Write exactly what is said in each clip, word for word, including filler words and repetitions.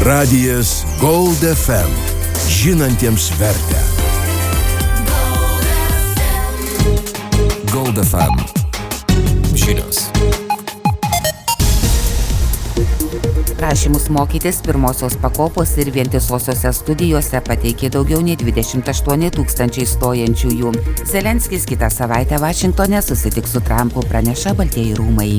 Radijas Gold F M. Žinantiems vertę. Gold F M. Žinios. Prašymus mokytis pirmosios pakopos ir vientisosiose studijose pateikė daugiau nei dvidešimt aštuoni tūkstančiai stojančiųjų. Zelenskis kitą savaitę Vašingtone susitiks su Trumpu, praneša Baltieji rūmai.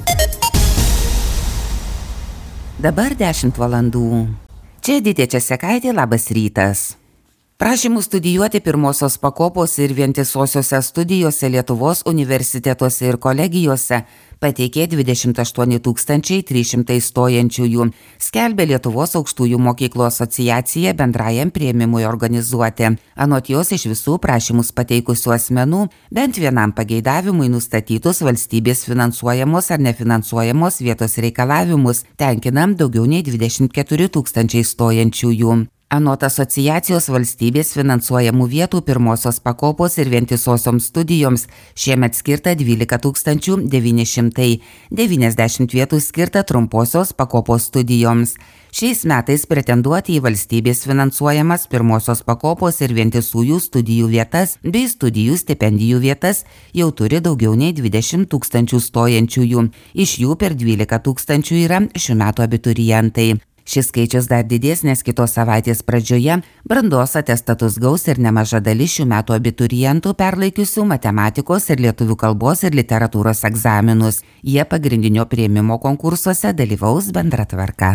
Dabar dešimt valandų. Čia Edita Česekaitė, labas rytas. Prašymų studijuoti pirmosios pakopos ir vientisosiose studijose Lietuvos universitetuose ir kolegijose pateikė dvidešimt aštuoni tūkstančiai trys šimtai stojančiųjų, skelbė Lietuvos aukštųjų mokyklų asociacija bendrajam priėmimui organizuoti. Anot jos iš visų prašymus pateikusių asmenų bent vienam pageidavimui nustatytus valstybės finansuojamos ar nefinansuojamos vietos reikalavimus tenkinam daugiau nei dvidešimt keturi tūkstančiai stojančiųjų. Anot asociacijos valstybės finansuojamų vietų pirmosios pakopos ir vientisosioms studijoms šiemet skirta dvylika tūkstančių devyni šimtai, devyniasdešimt vietų skirta trumposios pakopos studijoms. Šiais metais pretenduoti į valstybės finansuojamas pirmosios pakopos ir vientisųjų studijų vietas bei studijų stipendijų vietas jau turi daugiau nei dvidešimt tūkstančių stojančiųjų. Iš jų per dvylika tūkstančių yra šių metų abiturientai. Šis skaičius dar didės, nes kitos savaitės pradžioje brandos atestatus gaus ir nemaža dalis šių metų abiturientų perlaikiusių matematikos ir lietuvių kalbos ir literatūros egzaminus. Jie pagrindinio priėmimo konkursuose dalyvaus bendra tvarka.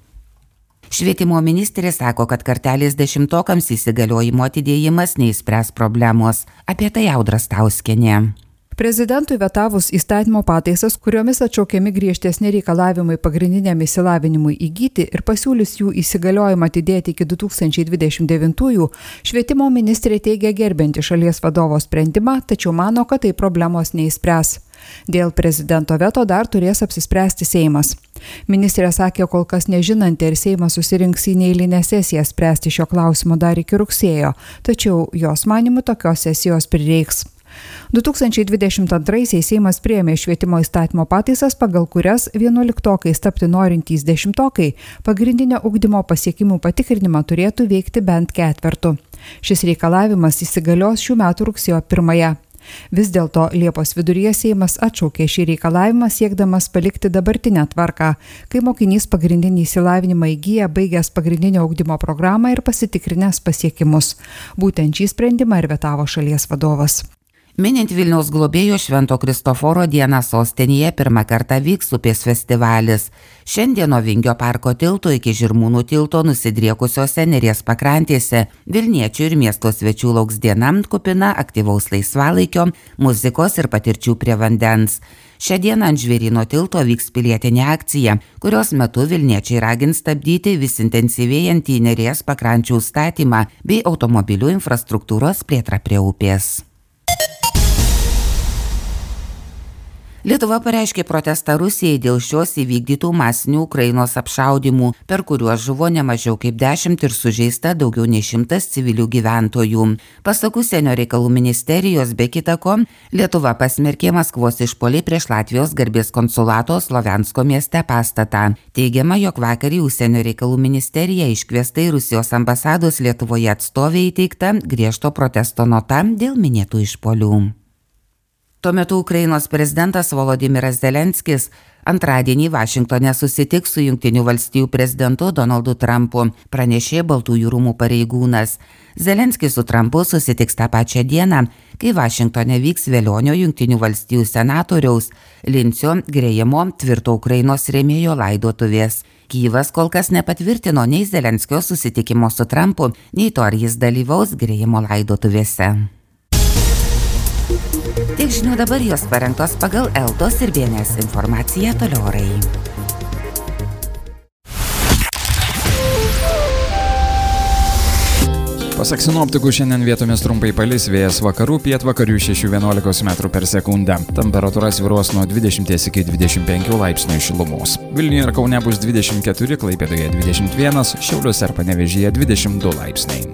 Švietimo ministrė sako, kad kartelės dešimtokams įsigaliojimo atidėjimas neišspręs problemos. Apie tai Audra Stauskienė. Prezidentui vetavus įstatymo pataisas, kuriomis atšaukiami griežtesni reikalavimai pagrindiniam išsilavinimui įgyti ir pasiūlius jų įsigaliojimą atidėti iki du tūkstančiai dvidešimt devintųjų, švietimo ministrė teigia gerbianti šalies vadovo sprendimą, tačiau mano, kad tai problemos neišspręs. Dėl prezidento veto dar turės apsispręsti Seimas. Ministrė sakė, kol kas nežinanti, ar Seimas susirinks į neeilinę sesiją spręsti šio klausimo dar iki rugsėjo, tačiau jos manymu tokios sesijos prireiks. du tūkstančiai dvidešimt antraisiais Seimas priėmė švietimo įstatymo pataisas, pagal kurias vienuoliktokais tapti norintys dešimtokai pagrindinio ugdymo pasiekimų patikrinimą turėtų veikti bent ketvertu. Šis reikalavimas įsigalios šių metų rugsėjo pirmąją. Vis dėlto Liepos viduryje Seimas atšaukė šį reikalavimą siekdamas palikti dabartinę tvarką, kai mokinys pagrindinį išsilavinimą įgyja baigęs pagrindinio ugdymo programą ir pasitikrinęs pasiekimus. Būtent šį sprendimą ir vetavo šalies vadovas. Minint Vilniaus globėjo Švento Kristoforo dieną sostinėje pirmą kartą vyks upės festivalis. Šiandien nuo Vingio parko tilto iki Žirmūnų tilto nusidriekusiose Neries pakrantėse Vilniečių ir miesto svečių lauks diena kupina aktyvaus laisvalaikio, muzikos ir patirčių prie vandens. Šią dieną ant Žvėryno tilto vyks pilietinė akcija, kurios metu Vilniečiai ragins stabdyti vis intensyvėjantį Neries pakrančių statymą bei automobilių infrastruktūros plėtrą prie upės. Lietuva pareiškė protestą Rusijai dėl šios įvykdytų masinių Ukrainos apšaudymų, per kuriuos žuvo ne mažiau kaip dešimt ir sužeista daugiau nei šimtas civilių gyventojų. Pasak Užsienio reikalų ministerijos be kita ko, Lietuva pasmerkė Maskvos išpuolį prieš Latvijos garbės konsulato Slovensko mieste pastatą. Teigiama, jog vakar į Užsienio reikalų ministeriją iškviesta į Rusijos ambasados Lietuvoje atstovė įteikta griežto protesto nota dėl minėtų išpuolių. Tuo metu Ukrainos prezidentas Volodymyras Zelenskis antradienį Vašingtone susitiks su Jungtinių valstijų prezidentu Donaldu Trumpu, pranešė Baltųjų rūmų pareigūnas. Zelenskis su Trumpu susitiks tą pačią dieną, kai Vašingtone vyks Velionio Jungtinių valstijų senatoriaus Lindsio Grahamo tvirto Ukrainos rėmėjo laidotuvės. Kyjivas kol kas nepatvirtino nei Zelenskio susitikimo su Trumpu, nei to, ar jis dalyvaus Grahamo laidotuvėse. Tiek žinių dabar jos parengtos pagal Eltos ir B N S informaciją toliau orai. Pasak sinoptikų, šiandien vietomis trumpai palis, vėjas vakarų, pietvakarių šeši vienuolika metrų per sekundę. Temperatūra svyruos nuo dvidešimt iki dvidešimt penkių laipsnių šilumos. Vilniuje ir Kaune bus dvidešimt keturi, Klaipėdoje dvidešimt vienas, Šiauliuose ir Panevėžyje dvidešimt du laipsniai.